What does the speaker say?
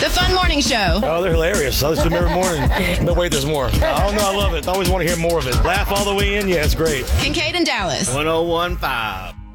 The Fun Morning Show. Oh, they're hilarious. I listen to them every morning. No, wait, there's more. Oh, no, I love it. I always want to hear more of it. Laugh all the way in. Yeah, it's great. Kincaid and Dallas. 1015.